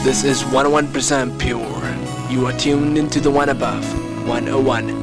This is 101% pure. You are tuned into the one above, 101